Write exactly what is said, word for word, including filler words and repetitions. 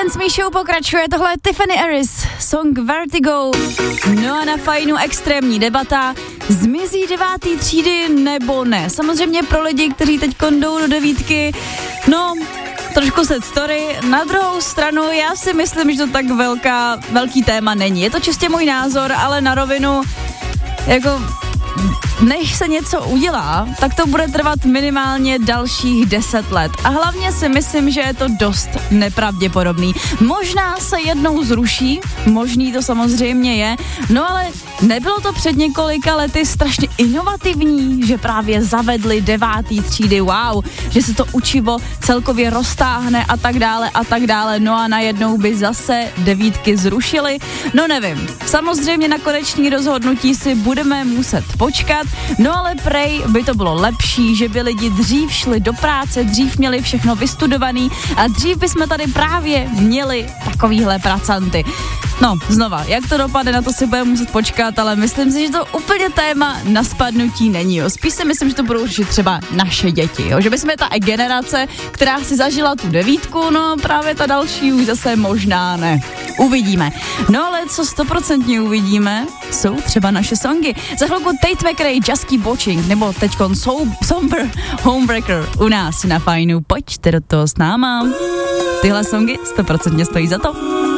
Dance Me Show pokračuje, tohle je Tiffany Harris, song Vertigo. No a na Fajnu extrémní debata, zmizí devátý třídy nebo ne. Samozřejmě pro lidi, kteří teď jdou do devítky, no, trošku set story. Na druhou stranu, já si myslím, že to tak velká, velký téma není. Je to čistě můj názor, ale na rovinu, jako... než se něco udělá, tak to bude trvat minimálně dalších deset let. A hlavně si myslím, že je to dost nepravděpodobný. Možná se jednou zruší, možný to samozřejmě je, no ale nebylo to před několika lety strašně inovativní, že právě zavedli devátý třídy, wow, že se to učivo celkově roztáhne a tak dále a tak dále, no a najednou by zase devítky zrušili, no nevím. Samozřejmě na konečný rozhodnutí si budeme muset počkat, no ale prej by to bylo lepší, že by lidi dřív šli do práce, dřív měli všechno vystudovaný a dřív bychom tady právě měli takovýhle pracanty. No, znova, jak to dopadne, na to si budeme muset počkat, ale myslím si, že to úplně téma na spadnutí není, jo. Spíš si myslím, že to budou řešit třeba naše děti, jo. Že bychom ta generace, která si zažila tu devítku, no právě ta další už zase možná ne. Uvidíme. No ale co stoprocentně uvidíme, jsou třeba naše songy. Za chvilku Tate McRae, Just Keep Watching, nebo teďkon Somber Homebreaker u nás na Fajnu. Pojďte do toho s náma. Tyhle songy stoprocentně stojí za to.